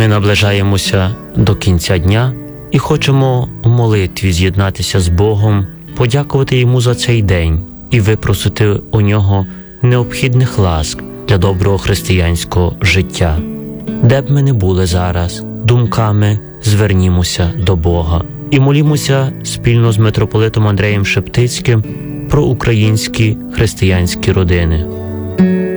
Ми наближаємося до кінця дня і хочемо у молитві з'єднатися з Богом, подякувати Йому за цей день і випросити у Нього необхідних ласк для доброго християнського життя. Де б ми не були зараз, думками звернімося до Бога і молімося спільно з митрополитом Андреєм Шептицьким про українські християнські родини.